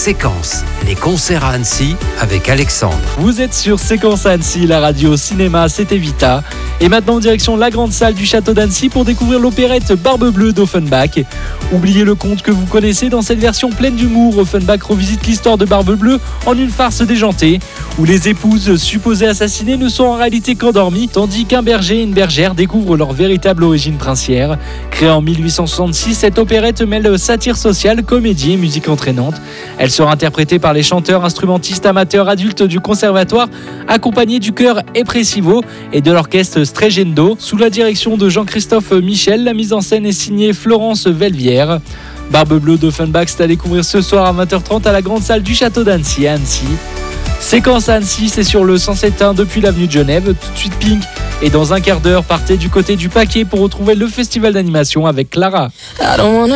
Séquence, les concerts à Annecy avec Alexandre. Vous êtes sur Séquence à Annecy, la radio cinéma, c'était Vita. Et maintenant en direction la grande salle du château d'Annecy pour découvrir l'opérette Barbe Bleue d'Offenbach. Oubliez le conte que vous connaissez, dans cette version pleine d'humour, Offenbach revisite l'histoire de Barbe Bleue en une farce déjantée, où les épouses supposées assassinées ne sont en réalité qu'endormies, tandis qu'un berger et une bergère découvrent leur véritable origine princière. Créée en 1866, cette opérette mêle satire sociale, comédie et musique entraînante. Elle sera interprétée par les chanteurs, instrumentistes, amateurs, adultes du conservatoire, accompagnés du chœur Epressivo et de l'orchestre Stregendo, sous la direction de Jean-Christophe Michel. La mise en scène est signée Florence Velvière. Barbe Bleue d'Offenbach, c'est à découvrir ce soir à 20h30 à la grande salle du château d'Annecy à Annecy. Séquence à Annecy, c'est sur le 107.1 depuis l'avenue de Genève. Tout de suite Pink. Et dans un quart d'heure, partez du côté du Paquet pour retrouver le festival d'animation avec Clara.